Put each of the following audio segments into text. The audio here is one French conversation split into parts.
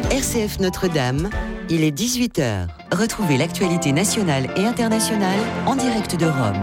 RCF Notre-Dame, il est 18h. Retrouvez l'actualité nationale et internationale en direct de Rome.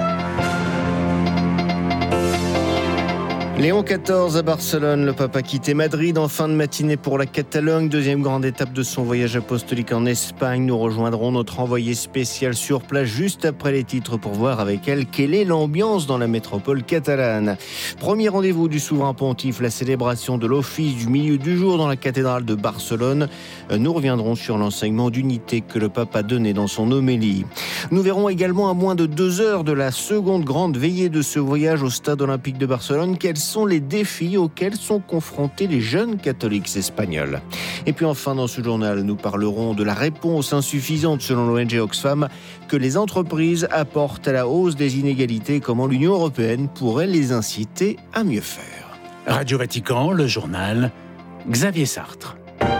Léon XIV à Barcelone, le pape a quitté Madrid en fin de matinée pour la Catalogne, deuxième grande étape de son voyage apostolique en Espagne. Nous rejoindrons notre envoyé spécial sur place juste après les titres pour voir avec elle quelle est l'ambiance dans la métropole catalane. Premier rendez-vous du souverain pontife, la célébration de l'office du milieu du jour dans la cathédrale de Barcelone. Nous reviendrons sur l'enseignement d'unité que le pape a donné dans son homélie. Nous verrons également à moins de 2 heures de la seconde grande veillée de ce voyage au stade olympique de Barcelone, quels sont les défis auxquels sont confrontés les jeunes catholiques espagnols. Et puis enfin, dans ce journal, nous parlerons de la réponse insuffisante, selon l'ONG Oxfam, que les entreprises apportent à la hausse des inégalités et comment l'Union européenne pourrait les inciter à mieux faire. Radio Vatican, le journal, Xavier Sartre.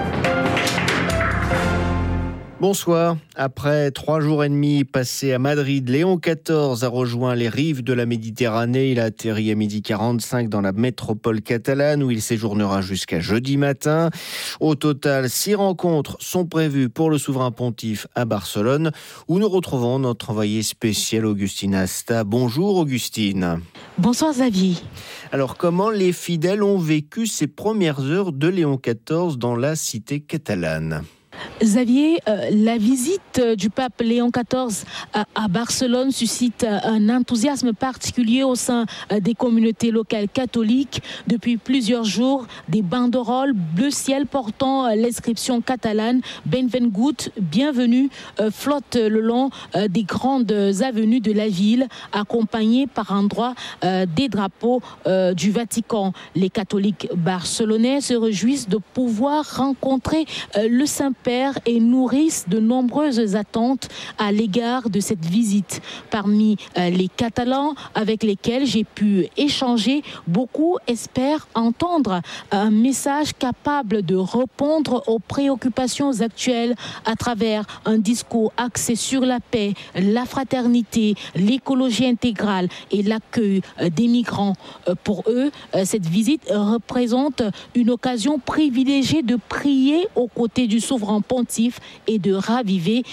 Bonsoir. Après 3 jours et demi passés à Madrid, Léon XIV a rejoint les rives de la Méditerranée. Il a atterri à 12h45 dans la métropole catalane où il séjournera jusqu'à jeudi matin. Au total, 6 rencontres sont prévues pour le souverain pontife à Barcelone où nous retrouvons notre envoyée spéciale Augustine Asta. Bonjour Augustine. Bonsoir Xavier. Alors comment les fidèles ont vécu ces premières heures de Léon XIV dans la cité catalane ? Xavier, la visite du pape Léon XIV à Barcelone suscite un enthousiasme particulier au sein des communautés locales catholiques. Depuis plusieurs jours, des banderoles bleu ciel portant l'inscription catalane « Benvengut », bienvenue, flottent le long des grandes avenues de la ville, accompagnées par endroits des drapeaux du Vatican. Les catholiques barcelonais se réjouissent de pouvoir rencontrer le Saint-Père et nourrissent de nombreuses attentes à l'égard de cette visite. Parmi les Catalans avec lesquels j'ai pu échanger, beaucoup espèrent entendre un message capable de répondre aux préoccupations actuelles à travers un discours axé sur la paix, la fraternité, l'écologie intégrale et l'accueil des migrants. Pour eux, cette visite représente une occasion privilégiée de prier aux côtés du souverain pontife et de raviver